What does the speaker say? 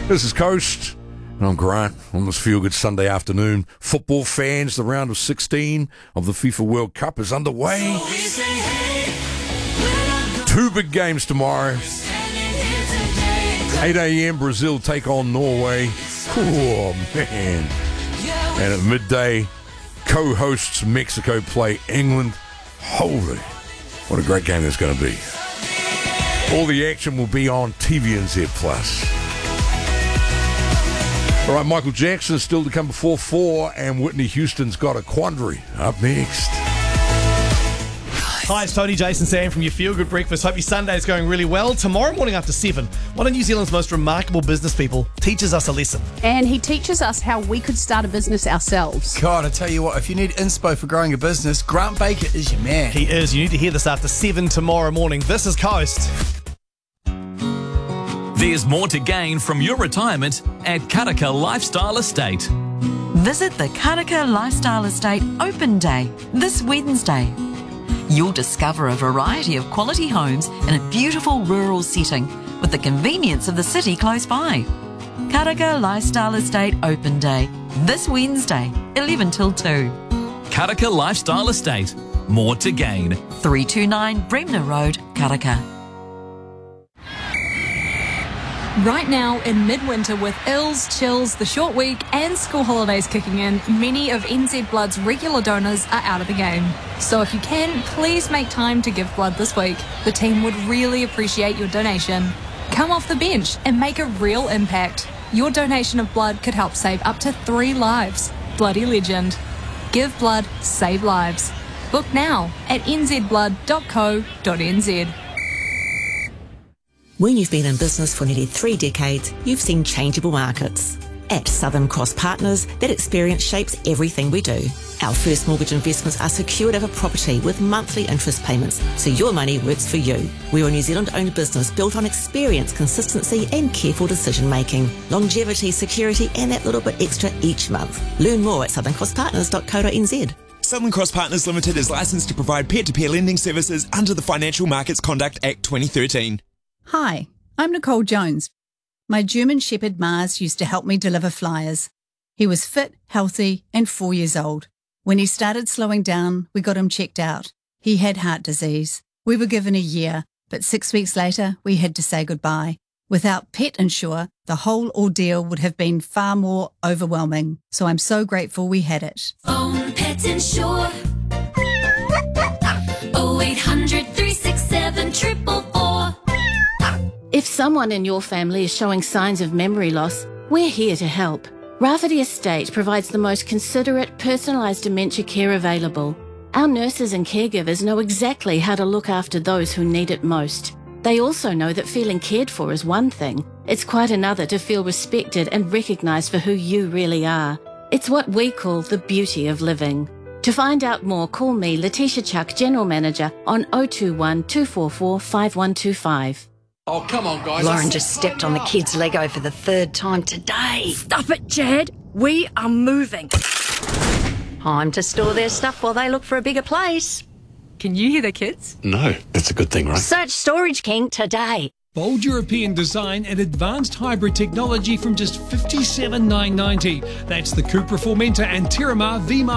This is Coast, and I'm Grant on this feel-good Sunday afternoon. Football fans, the round of 16 of the FIFA World Cup is underway. Two big games tomorrow. 8 a.m. Brazil take on Norway. Oh, man. And at midday, co-hosts Mexico play England. Holy, what a great game that's going to be. All the action will be on TVNZ Plus. All right, Michael Jackson is still to come before 4, and Whitney Houston's got a quandary up next. Hi, it's Tony, Jason, Sam from your Feel Good Breakfast. Hope your Sunday's going really well. Tomorrow morning after 7, one of New Zealand's most remarkable business people teaches us a lesson. And he teaches us how we could start a business ourselves. God, I tell you what, if you need inspo for growing a business, Grant Baker is your man. He is. You need to hear this after 7 tomorrow morning. This is Coast. There's more to gain from your retirement at Karaka Lifestyle Estate. Visit the Karaka Lifestyle Estate Open Day this Wednesday. You'll discover a variety of quality homes in a beautiful rural setting with the convenience of the city close by. Karaka Lifestyle Estate Open Day this Wednesday, 11 till 2. Karaka Lifestyle Estate. More to gain. 329 Bremner Road, Karaka. Right now, in midwinter, with ills, chills, the short week and school holidays kicking in, many of NZ Blood's regular donors are out of the game. So if you can, please make time to give blood this week. The team would really appreciate your donation. Come off the bench and make a real impact. Your donation of blood could help save up to 3 lives. Bloody legend. Give blood, save lives. Book now at nzblood.co.nz. When you've been in business for nearly 3 decades, you've seen changeable markets. At Southern Cross Partners, that experience shapes everything we do. Our first mortgage investments are secured over property with monthly interest payments, so your money works for you. We're a New Zealand-owned business built on experience, consistency and careful decision-making. Longevity, security and that little bit extra each month. Learn more at southerncrosspartners.co.nz. Southern Cross Partners Limited is licensed to provide peer-to-peer lending services under the Financial Markets Conduct Act 2013. Hi, I'm Nicole Jones. My German Shepherd Mars used to help me deliver flyers. He was fit, healthy, and 4 years old. When he started slowing down, we got him checked out. He had heart disease. We were given a year, but 6 weeks later, we had to say goodbye. Without Pet Insure, the whole ordeal would have been far more overwhelming. So I'm so grateful we had it. Phone Pet Insure. 0800 367 444. If someone in your family is showing signs of memory loss, we're here to help. Rafferty Estate provides the most considerate, personalised dementia care available. Our nurses and caregivers know exactly how to look after those who need it most. They also know that feeling cared for is one thing. It's quite another to feel respected and recognised for who you really are. It's what we call the beauty of living. To find out more, call me, Letitia Chuck, General Manager, on 021 244 5125. Oh, come on, guys. Lauren just stepped on the kids' Lego for the 3rd time today. Stop it, Jad. We are moving. Time to store their stuff while they look for a bigger place. Can you hear the kids? No, that's a good thing, right? Search Storage King today. Bold European design and advanced hybrid technology from just $57,990. That's the Cupra Formentor and Terramar V-Mark